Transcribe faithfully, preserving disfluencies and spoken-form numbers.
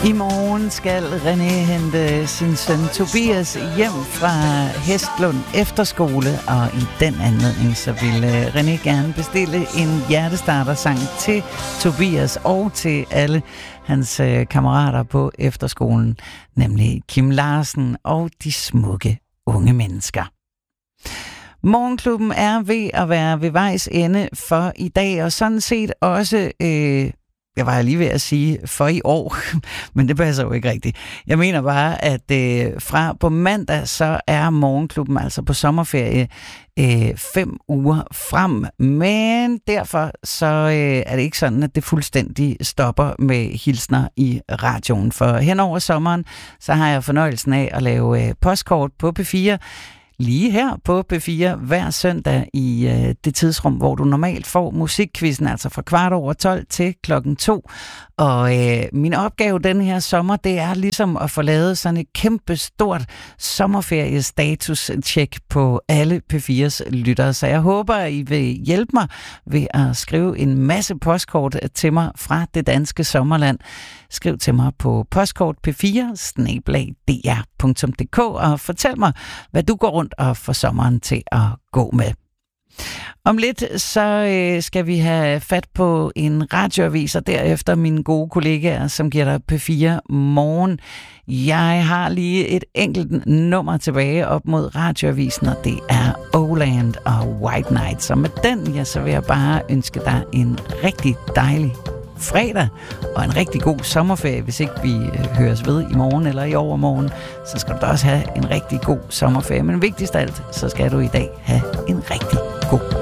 I morgen skal René hente sin søn Tobias hjem fra Hestlund Efterskole, og i den anledning så vil René gerne bestille en hjertestartersang til Tobias og til alle hans kammerater på efterskolen, nemlig Kim Larsen og de smukke unge mennesker. Morgenklubben er ved at være ved vejs ende for i dag, og sådan set også... Øh, Jeg var lige ved at sige for i år, men det passer jo ikke rigtigt. Jeg mener bare, at øh, fra på mandag, så er Morgenklubben altså på sommerferie øh, fem uger frem. Men derfor så øh, er det ikke sådan, at det fuldstændig stopper med hilsner i radioen. For hen over sommeren, så har jeg fornøjelsen af at lave øh, postkort på P fire, lige her på P fire hver søndag i øh, det tidsrum, hvor du normalt får musikquizzen, altså fra kvart over tolv til klokken to. Og øh, min opgave den her sommer, det er ligesom at få lavet sådan et kæmpe stort sommerferiestatus-tjek på alle P fires lyttere. Så jeg håber, at I vil hjælpe mig ved at skrive en masse postkort til mig fra det danske sommerland. Skriv til mig på postkort p fire snabel-a d r punktum d k og fortæl mig, hvad du går rundt og får sommeren til at gå med. Om lidt så øh, skal vi have fat på en radioavis, og derefter mine gode kollegaer, som giver dig P fire morgen. Jeg har lige et enkelt nummer tilbage op mod radioavisen, og det er Oland og White Night. Så med den, ja, så vil jeg bare ønske dig en rigtig dejlig fredag og en rigtig god sommerferie. Hvis ikke vi øh, høres ved i morgen eller i overmorgen, så skal du også have en rigtig god sommerferie. Men vigtigst af alt, så skal du i dag have en rigtig god